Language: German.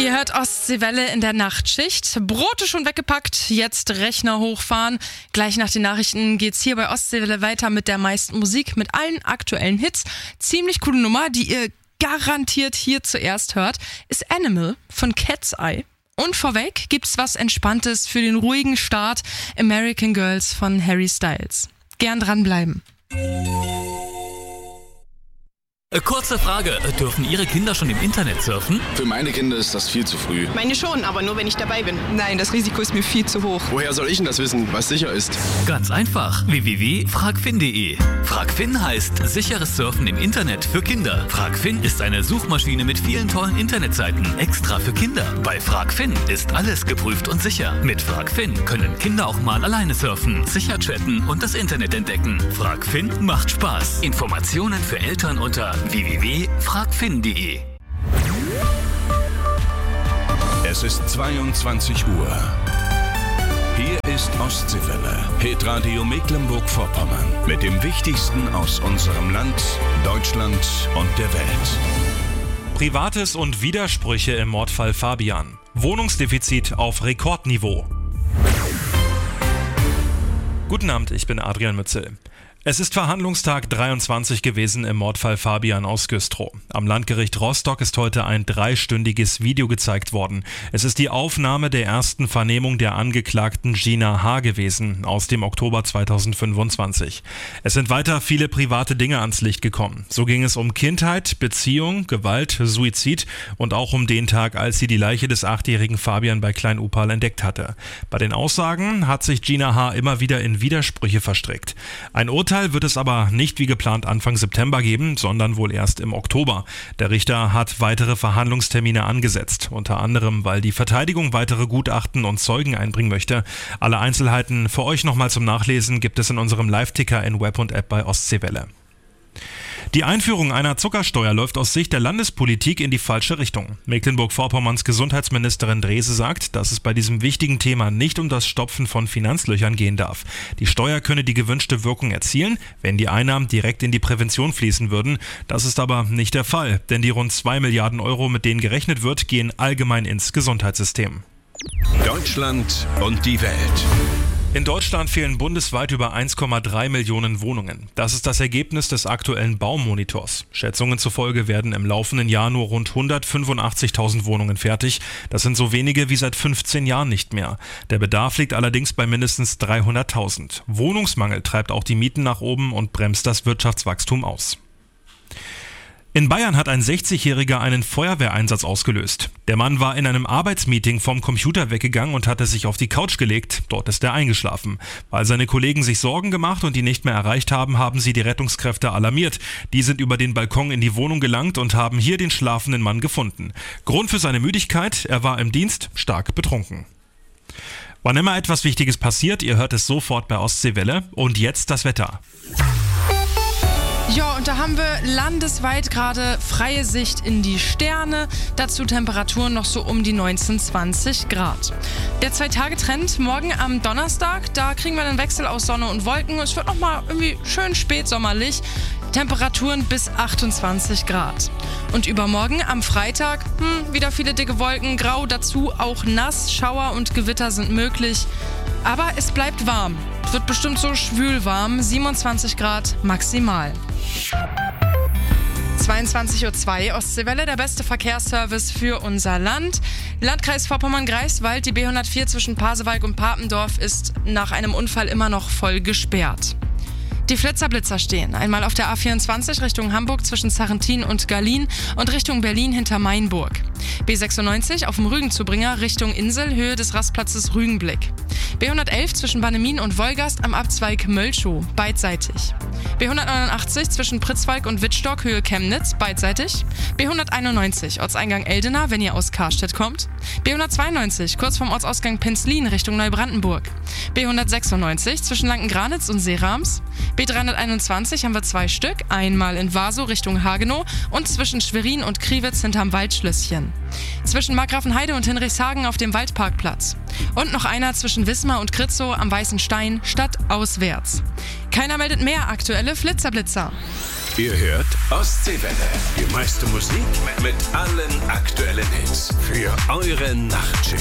Ihr hört Ostseewelle in der Nachtschicht. Brote schon weggepackt, jetzt Rechner hochfahren. Gleich nach den Nachrichten geht's hier bei Ostseewelle weiter mit der meisten Musik, mit allen aktuellen Hits. Ziemlich coole Nummer, die ihr garantiert hier zuerst hört, ist Animal von Cat's Eye. Und vorweg gibt's was Entspanntes für den ruhigen Start, American Girls von Harry Styles. Gern dranbleiben. Kurze Frage, dürfen Ihre Kinder schon im Internet surfen? Für meine Kinder ist das viel zu früh. Meine schon, aber nur wenn ich dabei bin. Nein, das Risiko ist mir viel zu hoch. Woher soll ich denn das wissen, was sicher ist? Ganz einfach, www.fragfin.de. Fragfin heißt sicheres Surfen im Internet für Kinder. Fragfin ist eine Suchmaschine mit vielen tollen Internetseiten, extra für Kinder. Bei Fragfin ist alles geprüft und sicher. Mit Fragfin können Kinder auch mal alleine surfen, sicher chatten und das Internet entdecken. Fragfin macht Spaß. Informationen für Eltern unter www.fragfin.de. Es ist 22 Uhr. Hier ist Ostseewelle, Hitradio Mecklenburg-Vorpommern. Mit dem Wichtigsten aus unserem Land, Deutschland und der Welt. Privates und Widersprüche im Mordfall Fabian. Wohnungsdefizit auf Rekordniveau. Guten Abend, ich bin Adrian Mützel. Es ist Verhandlungstag 23 gewesen im Mordfall Fabian aus Güstrow. Am Landgericht Rostock ist heute ein 3-stündiges Video gezeigt worden. Es ist die Aufnahme der ersten Vernehmung der Angeklagten Gina H. gewesen, aus dem Oktober 2025. Es sind weiter viele private Dinge ans Licht gekommen. So ging es um Kindheit, Beziehung, Gewalt, Suizid und auch um den Tag, als sie die Leiche des 8-jährigen Fabian bei Klein-Upal entdeckt hatte. Bei den Aussagen hat sich Gina H. immer wieder in Widersprüche verstrickt. Ein Urteil wird es aber nicht wie geplant Anfang September geben, sondern wohl erst im Oktober. Der Richter hat weitere Verhandlungstermine angesetzt, unter anderem, weil die Verteidigung weitere Gutachten und Zeugen einbringen möchte. Alle Einzelheiten für euch nochmal zum Nachlesen gibt es in unserem Live-Ticker in Web und App bei Ostseewelle. Die Einführung einer Zuckersteuer läuft aus Sicht der Landespolitik in die falsche Richtung. Mecklenburg-Vorpommerns Gesundheitsministerin Drese sagt, dass es bei diesem wichtigen Thema nicht um das Stopfen von Finanzlöchern gehen darf. Die Steuer könne die gewünschte Wirkung erzielen, wenn die Einnahmen direkt in die Prävention fließen würden. Das ist aber nicht der Fall, denn die rund 2 Milliarden Euro, mit denen gerechnet wird, gehen allgemein ins Gesundheitssystem. Deutschland und die Welt. In Deutschland fehlen bundesweit über 1,3 Millionen Wohnungen. Das ist das Ergebnis des aktuellen Baumonitors. Schätzungen zufolge werden im laufenden Jahr nur rund 185.000 Wohnungen fertig. Das sind so wenige wie seit 15 Jahren nicht mehr. Der Bedarf liegt allerdings bei mindestens 300.000. Wohnungsmangel treibt auch die Mieten nach oben und bremst das Wirtschaftswachstum aus. In Bayern hat ein 60-Jähriger einen Feuerwehreinsatz ausgelöst. Der Mann war in einem Arbeitsmeeting vom Computer weggegangen und hatte sich auf die Couch gelegt. Dort ist er eingeschlafen. Weil seine Kollegen sich Sorgen gemacht und ihn nicht mehr erreicht haben, haben sie die Rettungskräfte alarmiert. Die sind über den Balkon in die Wohnung gelangt und haben hier den schlafenden Mann gefunden. Grund für seine Müdigkeit: er war im Dienst stark betrunken. Wann immer etwas Wichtiges passiert, ihr hört es sofort bei Ostseewelle. Und jetzt das Wetter. Ja, und da haben wir landesweit gerade freie Sicht in die Sterne. Dazu Temperaturen noch so um die 19, 20 Grad. Der 2-Tage-Trend morgen am Donnerstag, da kriegen wir einen Wechsel aus Sonne und Wolken. Es wird nochmal irgendwie schön spätsommerlich. Temperaturen bis 28 Grad. Und übermorgen am Freitag, wieder viele dicke Wolken, grau, dazu auch nass, Schauer und Gewitter sind möglich. Aber es bleibt warm. Wird bestimmt so schwül warm, 27 Grad maximal. 22:02 Uhr Ostseewelle, der beste Verkehrsservice für unser Land. Landkreis Vorpommern-Greifswald, die B104 zwischen Pasewalk und Papendorf ist nach einem Unfall immer noch voll gesperrt. Die Flitzer-Blitzer stehen. Einmal auf der A24 Richtung Hamburg zwischen Sarrentin und Garlin und Richtung Berlin hinter Mainburg. B96 auf dem Rügenzubringer Richtung Insel, Höhe des Rastplatzes Rügenblick. B111 zwischen Bannemin und Wolgast am Abzweig Mölschow, beidseitig. B189 zwischen Pritzwalk und Wittstock, Höhe Chemnitz, beidseitig. B191 Ortseingang Eldena, wenn ihr aus Karstedt kommt. B192 kurz vorm Ortsausgang Penzlin Richtung Neubrandenburg. B196 zwischen Lanken-Granitz und Seerams. B321 haben wir 2 Stück, einmal in Waso Richtung Hagenow und zwischen Schwerin und Kriwitz hinterm Waldschlösschen. Zwischen Markgrafenheide und Hinrichshagen auf dem Waldparkplatz. Und noch einer zwischen Wismar und Kritzow am Weißen Stein, stadtauswärts. Keiner meldet mehr aktuelle Flitzer-Blitzer. Ihr hört Ostseewelle, die meiste Musik mit allen aktuellen Hits. für eure Nachtschicht.